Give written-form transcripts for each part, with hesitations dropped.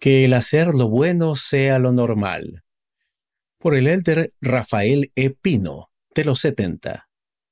Que el hacer lo bueno sea lo normal. Por el elder Rafael E. Pino, de los 70.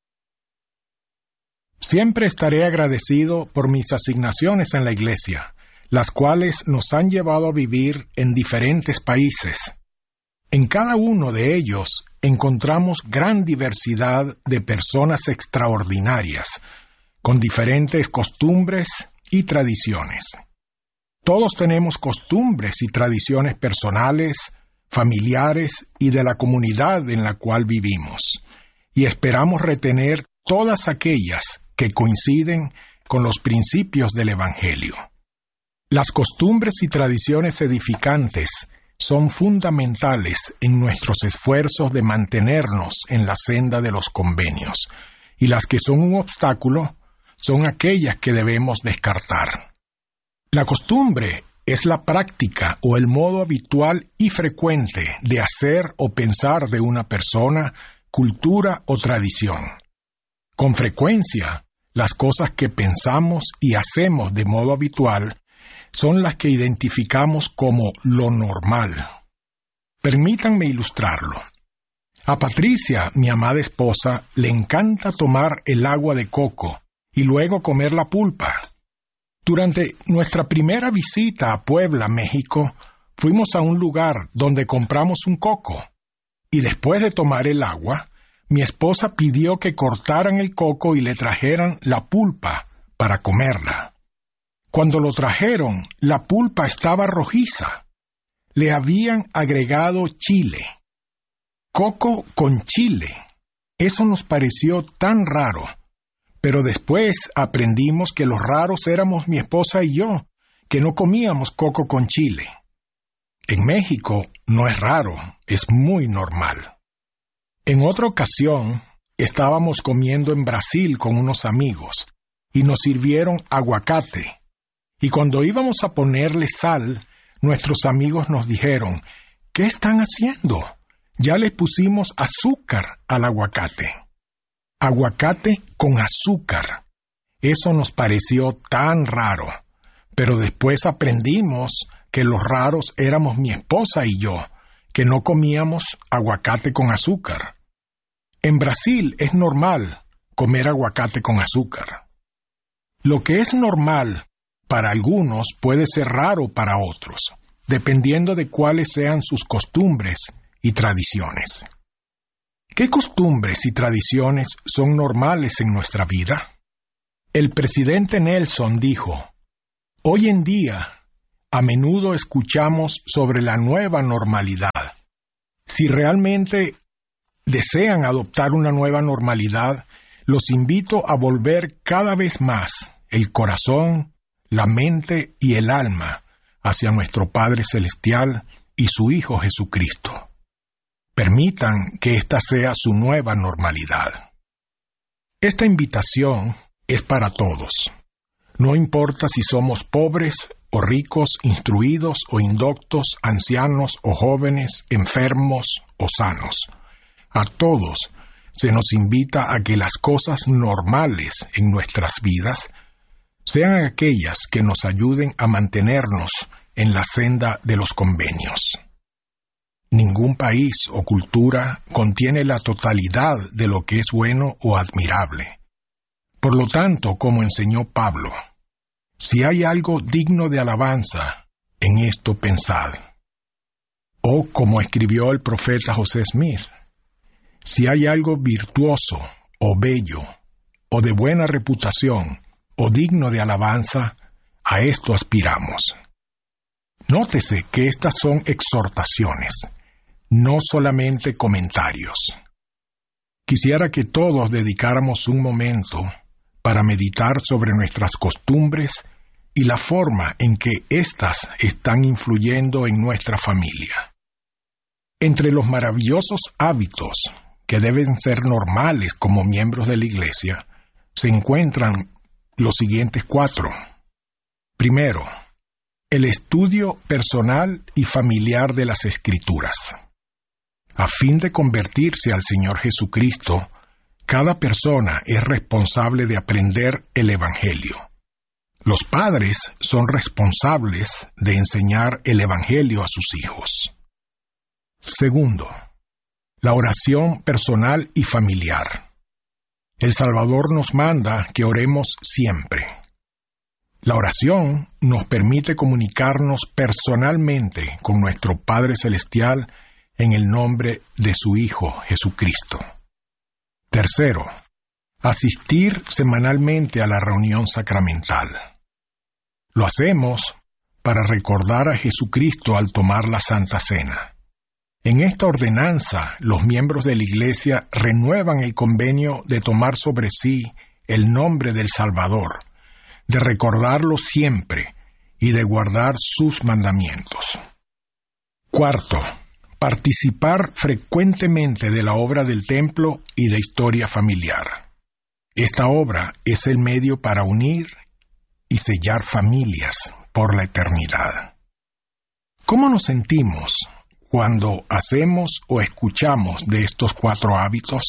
Siempre estaré agradecido por mis asignaciones en la Iglesia, las cuales nos han llevado a vivir en diferentes países. En cada uno de ellos encontramos gran diversidad de personas extraordinarias, con diferentes costumbres y tradiciones. Todos tenemos costumbres y tradiciones personales, familiares y de la comunidad en la cual vivimos, y esperamos retener todas aquellas que coinciden con los principios del Evangelio. Las costumbres y tradiciones edificantes son fundamentales en nuestros esfuerzos de mantenernos en la senda de los convenios, y las que son un obstáculo son aquellas que debemos descartar. La costumbre es la práctica o el modo habitual y frecuente de hacer o pensar de una persona, cultura o tradición. Con frecuencia, las cosas que pensamos y hacemos de modo habitual son las que identificamos como lo normal. Permítanme ilustrarlo. A Patricia, mi amada esposa, le encanta tomar el agua de coco y luego comer la pulpa. Durante nuestra primera visita a Puebla, México, fuimos a un lugar donde compramos un coco, y después de tomar el agua, mi esposa pidió que cortaran el coco y le trajeran la pulpa para comerla. Cuando lo trajeron, la pulpa estaba rojiza. Le habían agregado chile. Coco con chile. Eso nos pareció tan raro. Pero después aprendimos que los raros éramos mi esposa y yo, que no comíamos coco con chile. En México no es raro, es muy normal. En otra ocasión, estábamos comiendo en Brasil con unos amigos y nos sirvieron aguacate. Y cuando íbamos a ponerle sal, nuestros amigos nos dijeron, ¿qué están haciendo? Ya le pusimos azúcar al aguacate. Aguacate con azúcar. Eso nos pareció tan raro, pero después aprendimos que los raros éramos mi esposa y yo, que no comíamos aguacate con azúcar. En Brasil es normal comer aguacate con azúcar. Lo que es normal para algunos puede ser raro para otros, dependiendo de cuáles sean sus costumbres y tradiciones. ¿Qué costumbres y tradiciones son normales en nuestra vida? El presidente Nelson dijo, hoy en día, a menudo escuchamos sobre la nueva normalidad. Si realmente desean adoptar una nueva normalidad, los invito a volver cada vez más el corazón, la mente y el alma hacia nuestro Padre Celestial y su Hijo Jesucristo. Permitan que esta sea su nueva normalidad. Esta invitación es para todos. No importa si somos pobres o ricos, instruidos o indoctos, ancianos o jóvenes, enfermos o sanos. A todos se nos invita a que las cosas normales en nuestras vidas sean aquellas que nos ayuden a mantenernos en la senda de los convenios. Ningún país o cultura contiene la totalidad de lo que es bueno o admirable. Por lo tanto, como enseñó Pablo, si hay algo digno de alabanza, en esto pensad. O como escribió el profeta José Smith, si hay algo virtuoso o bello o de buena reputación o digno de alabanza, a esto aspiramos. Nótese que estas son exhortaciones, no solamente comentarios. Quisiera que todos dedicáramos un momento para meditar sobre nuestras costumbres y la forma en que éstas están influyendo en nuestra familia. Entre los maravillosos hábitos que deben ser normales como miembros de la Iglesia, se encuentran los siguientes 4. Primero, el estudio personal y familiar de las Escrituras. A fin de convertirse al Señor Jesucristo, cada persona es responsable de aprender el Evangelio. Los padres son responsables de enseñar el Evangelio a sus hijos. Segundo, la oración personal y familiar. El Salvador nos manda que oremos siempre. La oración nos permite comunicarnos personalmente con nuestro Padre Celestial en el nombre de su Hijo Jesucristo. Tercero, asistir semanalmente a la reunión sacramental. Lo hacemos para recordar a Jesucristo al tomar la Santa Cena. En esta ordenanza, los miembros de la Iglesia renuevan el convenio de tomar sobre sí el nombre del Salvador, de recordarlo siempre y de guardar sus mandamientos. Cuarto, participar frecuentemente de la obra del templo y de historia familiar. Esta obra es el medio para unir y sellar familias por la eternidad. ¿Cómo nos sentimos cuando hacemos o escuchamos de estos 4 hábitos?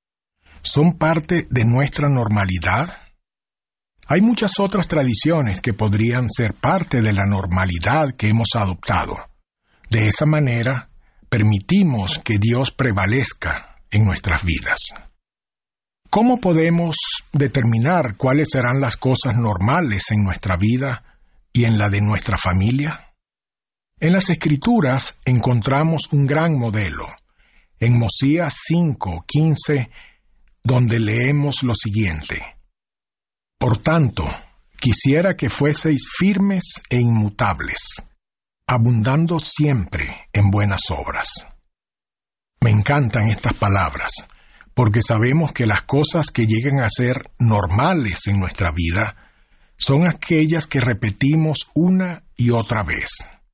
¿Son parte de nuestra normalidad? Hay muchas otras tradiciones que podrían ser parte de la normalidad que hemos adoptado. De esa manera, permitimos que Dios prevalezca en nuestras vidas. ¿Cómo podemos determinar cuáles serán las cosas normales en nuestra vida y en la de nuestra familia? En las Escrituras encontramos un gran modelo. En Mosías 5:15, donde leemos lo siguiente: Por tanto, quisiera que fueseis firmes e inmutables, abundando siempre en buenas obras. Me encantan estas palabras, porque sabemos que las cosas que llegan a ser normales en nuestra vida son aquellas que repetimos una y otra vez.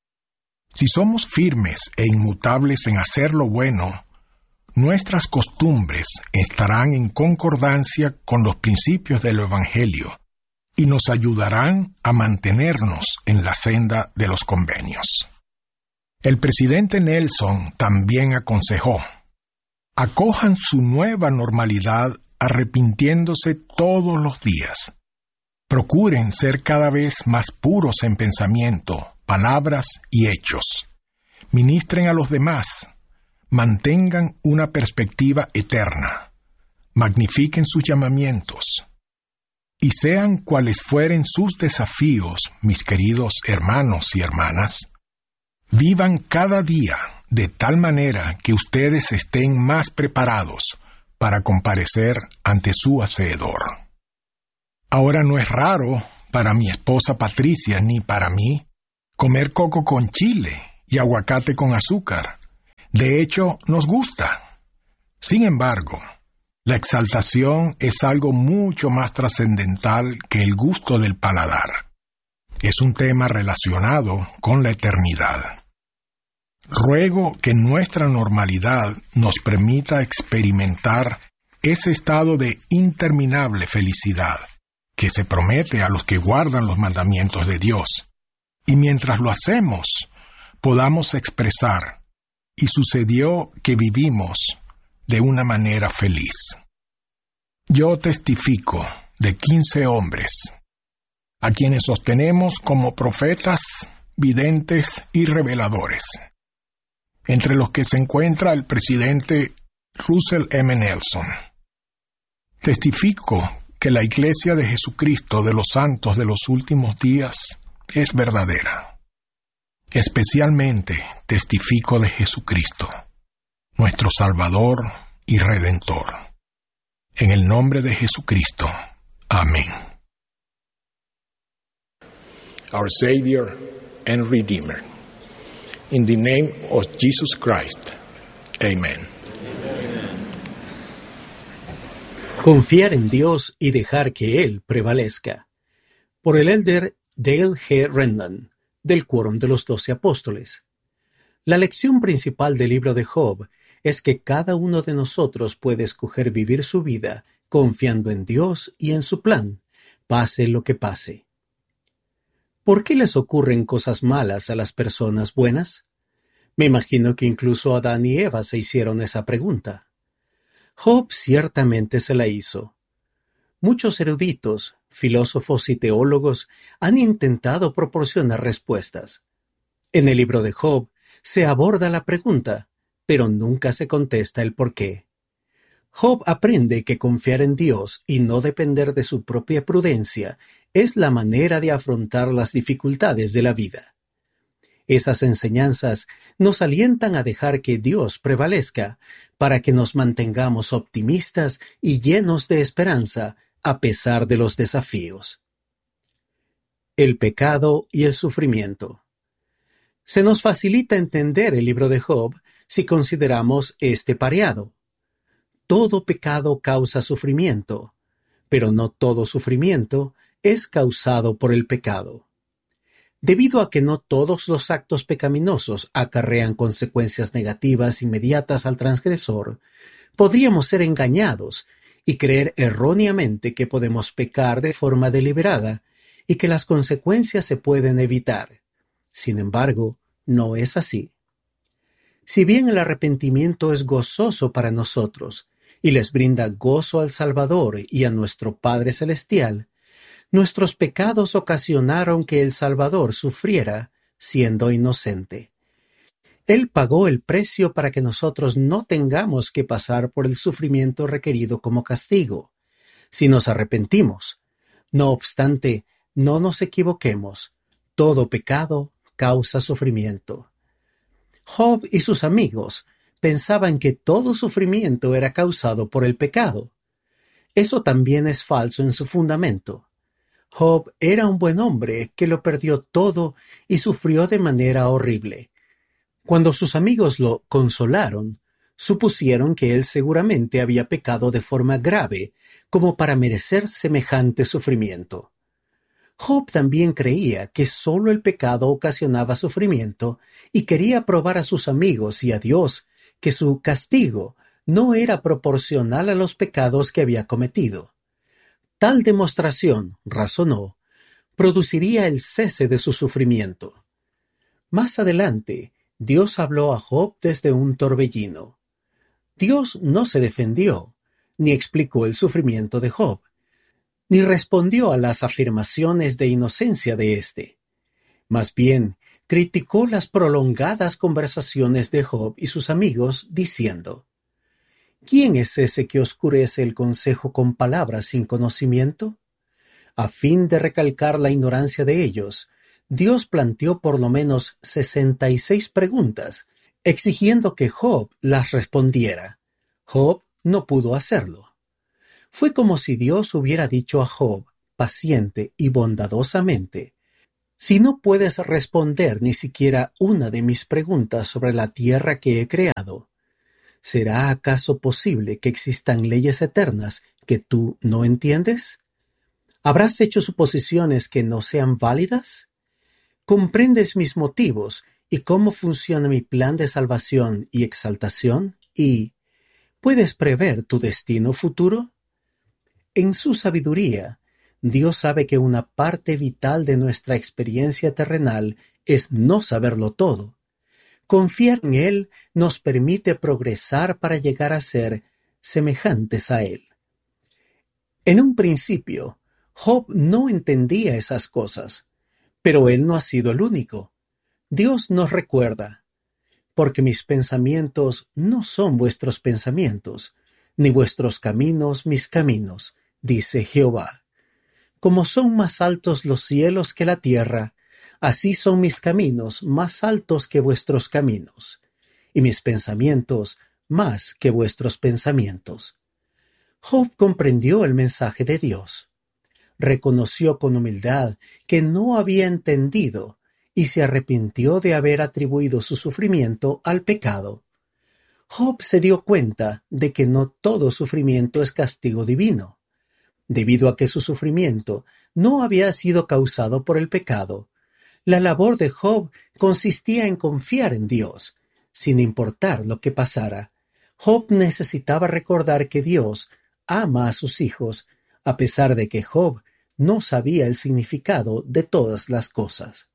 Si somos firmes e inmutables en hacer lo bueno, nuestras costumbres estarán en concordancia con los principios del Evangelio y nos ayudarán a mantenernos en la senda de los convenios. El presidente Nelson también aconsejó: acojan su nueva normalidad arrepintiéndose todos los días. Procuren ser cada vez más puros en pensamiento, palabras y hechos. Ministren a los demás. Mantengan una perspectiva eterna. Magnifiquen sus llamamientos. Y sean cuales fueren sus desafíos, mis queridos hermanos y hermanas, vivan cada día de tal manera que ustedes estén más preparados para comparecer ante su Hacedor. Ahora no es raro para mi esposa Patricia ni para mí comer coco con chile y aguacate con azúcar. De hecho, nos gusta. Sin embargo, la exaltación es algo mucho más trascendental que el gusto del paladar. Es un tema relacionado con la eternidad. Ruego que nuestra normalidad nos permita experimentar ese estado de interminable felicidad que se promete a los que guardan los mandamientos de Dios. Y mientras lo hacemos, podamos expresar: y sucedió que vivimos de una manera feliz. Yo testifico de 15 hombres, a quienes sostenemos como profetas, videntes y reveladores, entre los que se encuentra el presidente Russell M. Nelson. Testifico que la Iglesia de Jesucristo de los Santos de los Últimos Días es verdadera. Especialmente testifico de Jesucristo, nuestro Salvador y Redentor. En el nombre de Jesucristo. Amén. Our Savior and Redeemer. In the name of Jesus Christ. Amen. Confiar en Dios y dejar que Él prevalezca. Por el elder Dale G. Rennan, del Quórum de los 12 Apóstoles. La lección principal del libro de Job es que cada uno de nosotros puede escoger vivir su vida confiando en Dios y en su plan, pase lo que pase. ¿Por qué les ocurren cosas malas a las personas buenas? Me imagino que incluso Adán y Eva se hicieron esa pregunta. Job ciertamente se la hizo. Muchos eruditos, Filósofos y teólogos han intentado proporcionar respuestas. En el libro de Job se aborda la pregunta, pero nunca se contesta el por qué. Job aprende que confiar en Dios y no depender de su propia prudencia es la manera de afrontar las dificultades de la vida. Esas enseñanzas nos alientan a dejar que Dios prevalezca para que nos mantengamos optimistas y llenos de esperanza a pesar de los desafíos. El pecado y el sufrimiento. Se nos facilita entender el libro de Job si consideramos este pareado. Todo pecado causa sufrimiento, pero no todo sufrimiento es causado por el pecado. Debido a que no todos los actos pecaminosos acarrean consecuencias negativas inmediatas al transgresor, podríamos ser engañados y creer erróneamente que podemos pecar de forma deliberada y que las consecuencias se pueden evitar. Sin embargo, no es así. Si bien el arrepentimiento es gozoso para nosotros y les brinda gozo al Salvador y a nuestro Padre Celestial, nuestros pecados ocasionaron que el Salvador sufriera siendo inocente. Él pagó el precio para que nosotros no tengamos que pasar por el sufrimiento requerido como castigo, si nos arrepentimos. No obstante, no nos equivoquemos. Todo pecado causa sufrimiento. Job y sus amigos pensaban que todo sufrimiento era causado por el pecado. Eso también es falso en su fundamento. Job era un buen hombre que lo perdió todo y sufrió de manera horrible. Cuando sus amigos lo consolaron, supusieron que él seguramente había pecado de forma grave como para merecer semejante sufrimiento. Job también creía que solo el pecado ocasionaba sufrimiento y quería probar a sus amigos y a Dios que su castigo no era proporcional a los pecados que había cometido. Tal demostración, razonó, produciría el cese de su sufrimiento. Más adelante, Dios habló a Job desde un torbellino. Dios no se defendió, ni explicó el sufrimiento de Job, ni respondió a las afirmaciones de inocencia de éste. Más bien, criticó las prolongadas conversaciones de Job y sus amigos, diciendo: ¿Quién es ese que oscurece el consejo con palabras sin conocimiento? A fin de recalcar la ignorancia de ellos, Dios planteó por lo menos 66 preguntas, exigiendo que Job las respondiera. Job no pudo hacerlo. Fue como si Dios hubiera dicho a Job, paciente y bondadosamente: si no puedes responder ni siquiera una de mis preguntas sobre la tierra que he creado, ¿será acaso posible que existan leyes eternas que tú no entiendes? ¿Habrás hecho suposiciones que no sean válidas? ¿Comprendes mis motivos y cómo funciona mi plan de salvación y exaltación? ¿Y puedes prever tu destino futuro? En su sabiduría, Dios sabe que una parte vital de nuestra experiencia terrenal es no saberlo todo. Confiar en Él nos permite progresar para llegar a ser semejantes a Él. En un principio, Job no entendía esas cosas, pero él no ha sido el único. Dios nos recuerda: porque mis pensamientos no son vuestros pensamientos, ni vuestros caminos mis caminos, dice Jehová. Como son más altos los cielos que la tierra, así son mis caminos más altos que vuestros caminos, y mis pensamientos más que vuestros pensamientos. Job comprendió el mensaje de Dios. Reconoció con humildad que no había entendido y se arrepintió de haber atribuido su sufrimiento al pecado. Job se dio cuenta de que no todo sufrimiento es castigo divino. Debido a que su sufrimiento no había sido causado por el pecado, la labor de Job consistía en confiar en Dios, sin importar lo que pasara. Job necesitaba recordar que Dios ama a sus hijos, a pesar de que Job no sabía el significado de todas las cosas.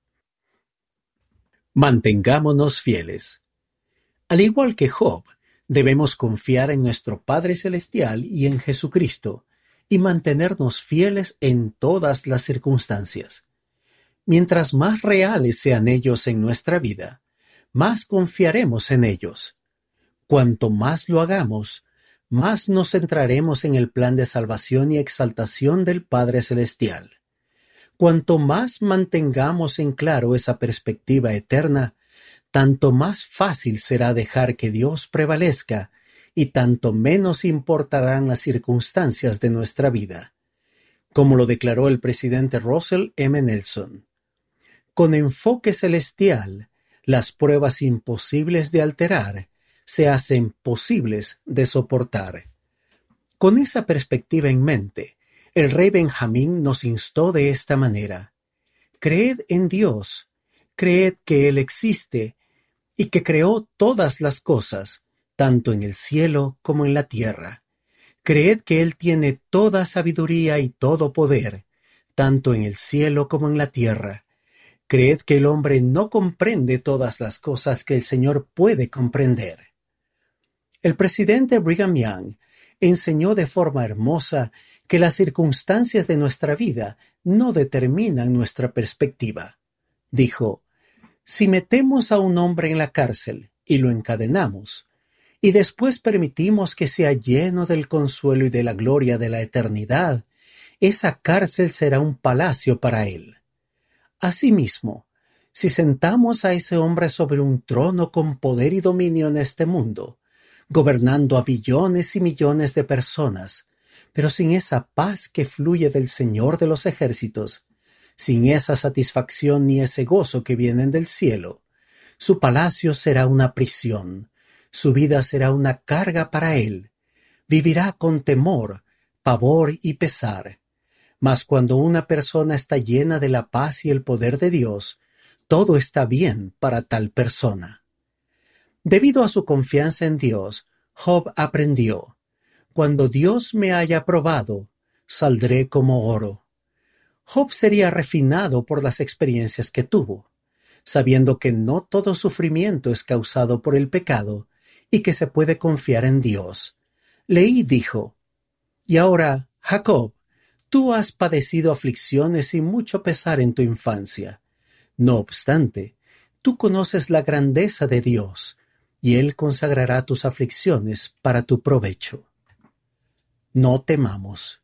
Mantengámonos fieles. Al igual que Job, debemos confiar en nuestro Padre Celestial y en Jesucristo, y mantenernos fieles en todas las circunstancias. Mientras más reales sean ellos en nuestra vida, más confiaremos en ellos. Cuanto más lo hagamos, más nos centraremos en el plan de salvación y exaltación del Padre Celestial. Cuanto más mantengamos en claro esa perspectiva eterna, tanto más fácil será dejar que Dios prevalezca y tanto menos importarán las circunstancias de nuestra vida. Como lo declaró el presidente Russell M. Nelson, con enfoque celestial, las pruebas imposibles de alterar se hacen posibles de soportar. Con esa perspectiva en mente, el rey Benjamín nos instó de esta manera: creed en Dios, creed que Él existe y que creó todas las cosas, tanto en el cielo como en la tierra. Creed que Él tiene toda sabiduría y todo poder, tanto en el cielo como en la tierra. Creed que el hombre no comprende todas las cosas que el Señor puede comprender. El presidente Brigham Young enseñó de forma hermosa que las circunstancias de nuestra vida no determinan nuestra perspectiva. Dijo: si metemos a un hombre en la cárcel y lo encadenamos, y después permitimos que sea lleno del consuelo y de la gloria de la eternidad, esa cárcel será un palacio para él. Asimismo, si sentamos a ese hombre sobre un trono con poder y dominio en este mundo, gobernando a billones y millones de personas, pero sin esa paz que fluye del Señor de los ejércitos, sin esa satisfacción ni ese gozo que vienen del cielo, su palacio será una prisión, su vida será una carga para él, vivirá con temor, pavor y pesar. Mas cuando una persona está llena de la paz y el poder de Dios, todo está bien para tal persona. Debido a su confianza en Dios, Job aprendió: cuando Dios me haya probado, saldré como oro. Job sería refinado por las experiencias que tuvo, sabiendo que no todo sufrimiento es causado por el pecado y que se puede confiar en Dios. Leí dijo: y ahora, Jacob, tú has padecido aflicciones y mucho pesar en tu infancia. No obstante, tú conoces la grandeza de Dios, y Él consagrará tus aflicciones para tu provecho. No temamos.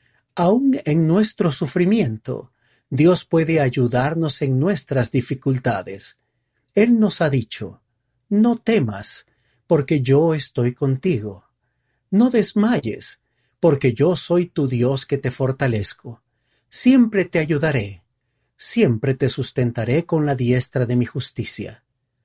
Aún en nuestro sufrimiento, Dios puede ayudarnos en nuestras dificultades. Él nos ha dicho: no temas, porque yo estoy contigo. No desmayes, porque yo soy tu Dios que te fortalezco. Siempre te ayudaré, siempre te sustentaré con la diestra de mi justicia.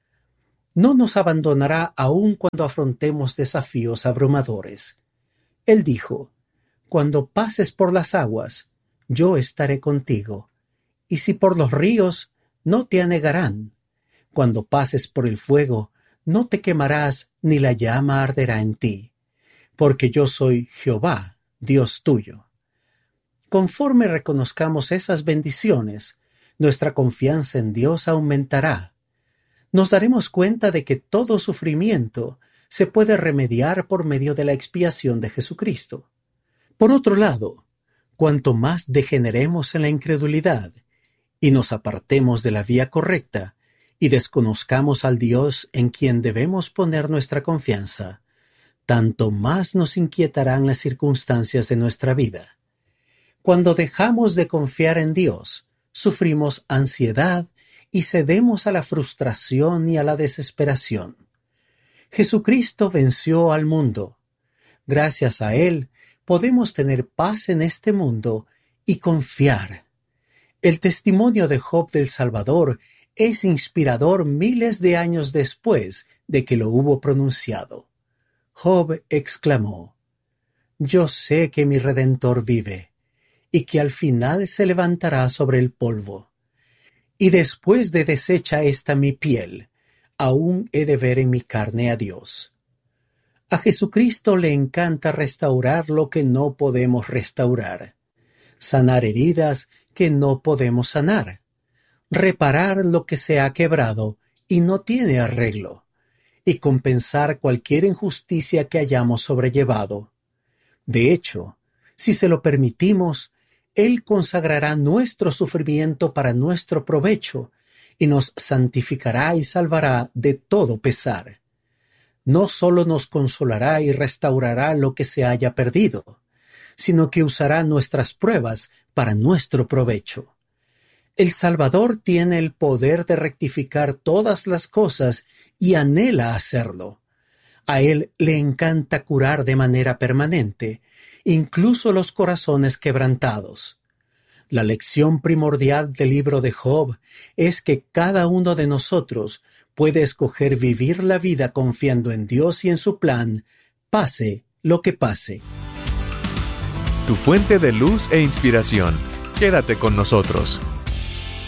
No nos abandonará aun cuando afrontemos desafíos abrumadores. Él dijo: cuando pases por las aguas, yo estaré contigo, y si por los ríos, no te anegarán. Cuando pases por el fuego, no te quemarás, ni la llama arderá en ti, porque yo soy Jehová, Dios tuyo. Conforme reconozcamos esas bendiciones, nuestra confianza en Dios aumentará. Nos daremos cuenta de que todo sufrimiento se puede remediar por medio de la expiación de Jesucristo. Por otro lado, cuanto más degeneremos en la incredulidad y nos apartemos de la vía correcta y desconozcamos al Dios en quien debemos poner nuestra confianza, tanto más nos inquietarán las circunstancias de nuestra vida. Cuando dejamos de confiar en Dios, sufrimos ansiedad y cedemos a la frustración y a la desesperación. Jesucristo venció al mundo. Gracias a Él, podemos tener paz en este mundo y confiar. El testimonio de Job del Salvador es inspirador miles de años después de que lo hubo pronunciado. Job exclamó: yo sé que mi Redentor vive, y que al final se levantará sobre el polvo. Y después de deshecha esta mi piel, aún he de ver en mi carne a Dios. A Jesucristo le encanta restaurar lo que no podemos restaurar, sanar heridas que no podemos sanar, reparar lo que se ha quebrado y no tiene arreglo, y compensar cualquier injusticia que hayamos sobrellevado. De hecho, Si se lo permitimos, Él consagrará nuestro sufrimiento para nuestro provecho y nos santificará y salvará de todo pesar. No solo nos consolará y restaurará lo que se haya perdido, sino que usará nuestras pruebas para nuestro provecho. El Salvador tiene el poder de rectificar todas las cosas y anhela hacerlo. A Él le encanta curar de manera permanente, incluso los corazones quebrantados. La lección primordial del libro de Job es que cada uno de nosotros puede escoger vivir la vida confiando en Dios y en su plan, pase lo que pase. Tu fuente de luz e inspiración. Quédate con nosotros.